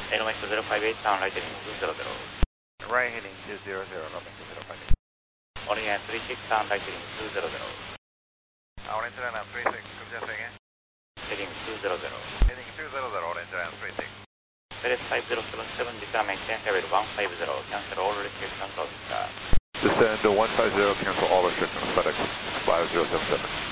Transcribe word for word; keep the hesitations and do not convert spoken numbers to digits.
Airmax zero five eight, down right heading two zero zero. Right heading two zero zero, November zero five eight. Orient three six, down right heading two zero zero. Orange Line three six, could you say again? Heading two zero zero. Heading two zero zero, Orange Line three six. Ferret five zero seven seven, descend maintain level one five zero, cancel all restrictions, Oscar. Descend to one five zero, cancel all restrictions, FedEx five zero seven seven.